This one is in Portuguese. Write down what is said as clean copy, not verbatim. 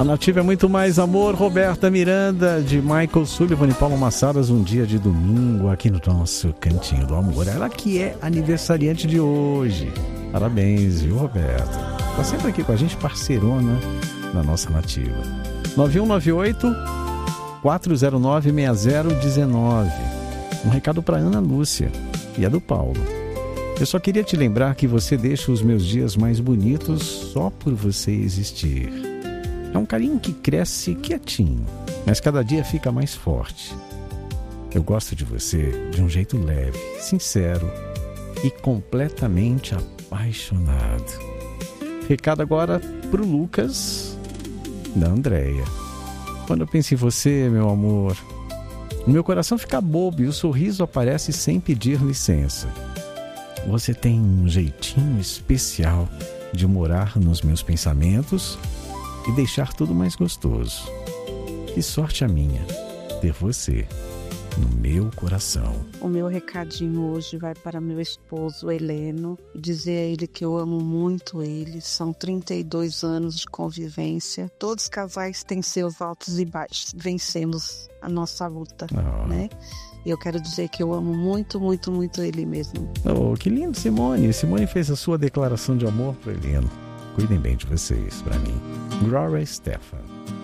A Nativa é muito mais amor. Roberta Miranda, de Michael Sullivan e Paulo Massadas, um dia de domingo aqui no nosso Cantinho do Amor. Ela que é aniversariante de hoje. Parabéns, viu, Roberta? Tá sempre aqui com a gente, parceirona na nossa Nativa. 9198-409-6019. Um recado para Ana Lúcia e a do Paulo. Eu só queria te lembrar que você deixa os meus dias mais bonitos só por você existir. É um carinho que cresce quietinho, mas cada dia fica mais forte. Eu gosto de você de um jeito leve, sincero e completamente apaixonado. Recado agora pro Lucas, da Andréia. Quando eu penso em você, meu amor, o meu coração fica bobo e o sorriso aparece sem pedir licença. Você tem um jeitinho especial de morar nos meus pensamentos e deixar tudo mais gostoso. Que sorte a minha ter você no meu coração. O meu recadinho hoje vai para meu esposo Heleno, dizer a ele que eu amo muito ele. São 32 anos de convivência. Todos os casais têm seus altos e baixos. Vencemos a nossa luta, né? E eu quero dizer que eu amo muito, muito, muito ele mesmo. Oh, que lindo, Simone. Simone fez a sua declaração de amor para Heleno. Cuidem bem de vocês, para mim. Gloria Estefan.